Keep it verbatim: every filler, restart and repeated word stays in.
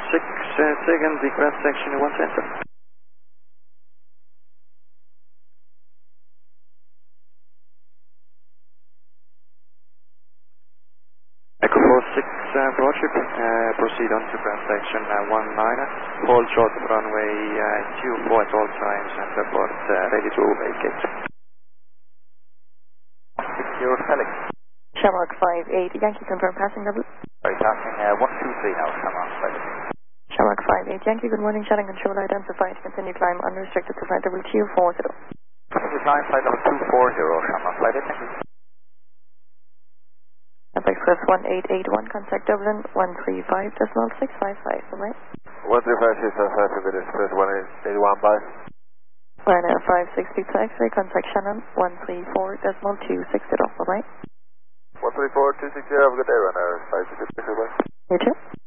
six, uh, second, the cross section one center. Echo four six, uh, broadship, uh, proceed on to cross section uh, one nine, hold short runway uh, two four at all times and report uh, ready to vacate. Secure Felix. Shamrock five eight, Yankee confirm passing level. Sorry, passing uh, one two three now, Shamrock five eight. Shamrock five eight, Yankee, good morning, shuttle control identified, continue climb unrestricted to flight level two four zero. Continue climb flight level two four zero, Shamrock five eight, thank you. F X Press one eight eight one, contact Dublin one three five decimal six five five, alright? one three five six five five, British Express one eight eight one, bye. Ryanair five six two X-ray, contact Shannon one three four decimal two six zero, alright? one three four two six zero, have a good day, Ryanair five six two, bye. You too.